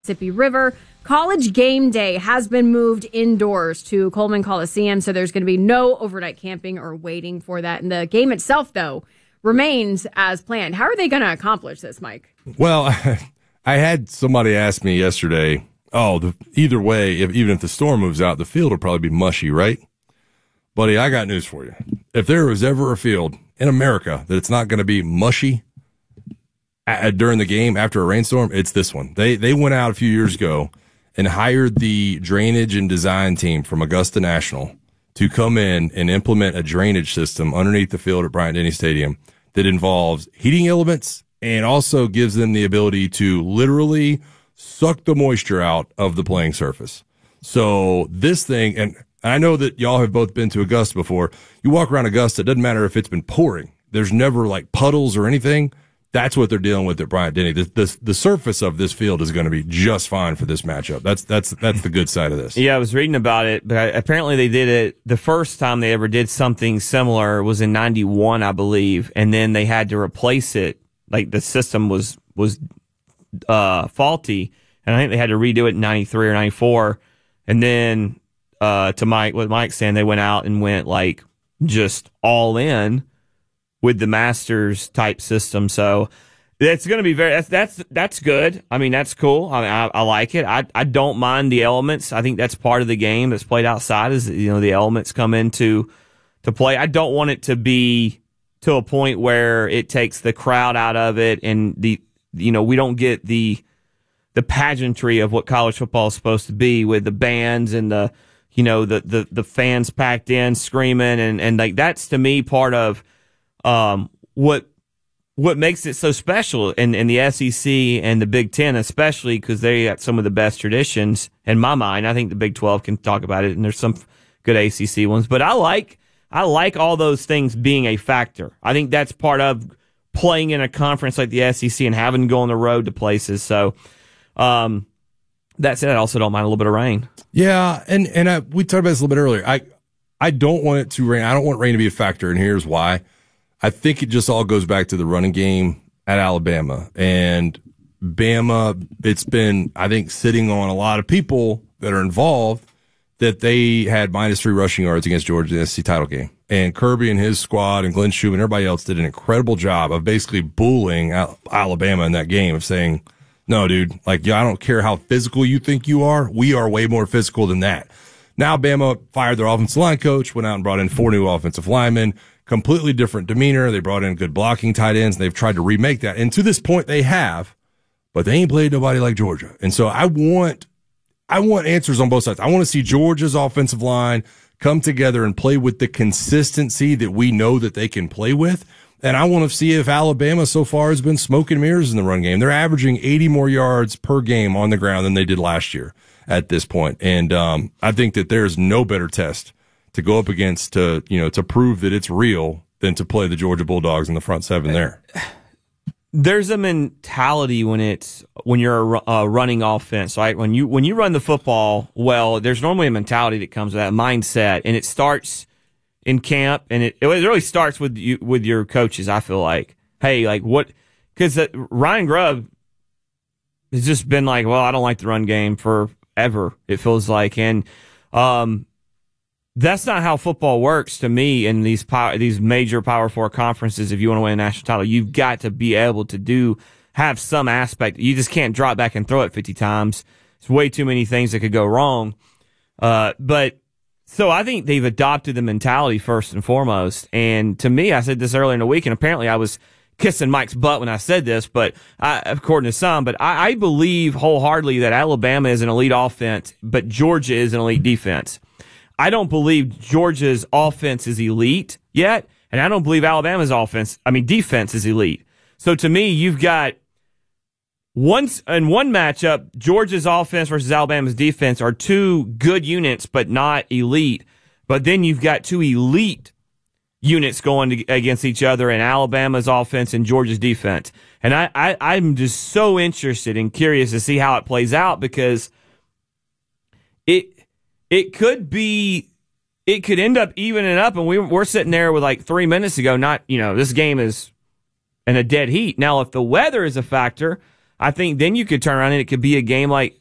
Mississippi River. College game day has been moved indoors to Coleman Coliseum, so there's going to be no overnight camping or waiting for that. And the game itself, though, remains as planned. How are they going to accomplish this, Mike? Well, I had somebody ask me yesterday, either way, even if the storm moves out, the field will probably be mushy, right? Buddy, I got news for you. If there was ever a field in America that it's not going to be mushy during the game after a rainstorm, it's this one. They went out a few years ago and hired the drainage and design team from Augusta National to come in and implement a drainage system underneath the field at Bryant-Denny Stadium that involves heating elements and also gives them the ability to literally suck the moisture out of the playing surface. So this thing, and I know that y'all have both been to Augusta before. You walk around Augusta, it doesn't matter if it's been pouring. There's never like puddles or anything. That's what they're dealing with at Bryant-Denny. The surface of this field is going to be just fine for this matchup. That's the good side of this. Yeah, I was reading about it, but apparently they did it the first time they ever did something similar was in 91, I believe, and then they had to replace it. Like the system was faulty, and I think they had to redo it in 93 or 94. And then to what Mike's saying, they went out and went like just all in with the Masters type system. So it's going to be that's good. I mean, that's cool. I like it. I don't mind the elements. I think that's part of the game that's played outside is, the elements come into play. I don't want it to be to a point where it takes the crowd out of it and we don't get the pageantry of what college football is supposed to be with the bands and the fans packed in screaming and like that's to me part of what makes it so special in the SEC and the Big Ten, especially because they got some of the best traditions in my mind. I think the Big 12 can talk about it, and there's some good ACC ones. But I like all those things being a factor. I think that's part of playing in a conference like the SEC and having to go on the road to places. So that said, I also don't mind a little bit of rain. Yeah, and we talked about this a little bit earlier. I don't want it to rain. I don't want rain to be a factor, and here's why. I think it just all goes back to the running game at Alabama. And Bama, it's been, I think, sitting on a lot of people that are involved that they had -3 rushing yards against Georgia in the SEC title game. And Kirby and his squad and Glenn Shue and everybody else did an incredible job of basically bullying Alabama in that game of saying, no, dude, I don't care how physical you think you are. We are way more physical than that. Now Bama fired their offensive line coach, went out and brought in 4 new offensive linemen. Completely different demeanor. They brought in good blocking tight ends. And they've tried to remake that. And to this point, they have, but they ain't played nobody like Georgia. And so I want answers on both sides. I want to see Georgia's offensive line come together and play with the consistency that we know that they can play with. And I want to see if Alabama so far has been smoke and mirrors in the run game. They're averaging 80 more yards per game on the ground than they did last year at this point. And I think that there's no better test to go up against to prove that it's real than to play the Georgia Bulldogs in the front seven there. There's a mentality when you're a running offense, right? When you run the football well, there's normally a mentality that comes with that mindset, and it starts in camp, and it really starts with your coaches. I feel like, hey, like what? Because Ryan Grubb has just been like, well, I don't like the run game forever. It feels like, and that's not how football works to me in these major Power 4 conferences. If you want to win a national title, you've got to be able to have some aspect. You just can't drop back and throw it 50 times. It's way too many things that could go wrong. So I think they've adopted the mentality first and foremost. And to me, I said this earlier in the week, and apparently I was kissing Mike's butt when I said this, but according to some, but I believe wholeheartedly that Alabama is an elite offense, but Georgia is an elite defense. I don't believe Georgia's offense is elite yet, and I don't believe Alabama's defense is elite. So to me, you've got in one matchup, Georgia's offense versus Alabama's defense are two good units, but not elite. But then you've got two elite units going against each other in Alabama's offense and Georgia's defense. And I'm just so interested and curious to see how it plays out because it could end up evening up, and we're sitting there with like 3 minutes ago. This game is in a dead heat. Now, if the weather is a factor, I think then you could turn around and it could be a game like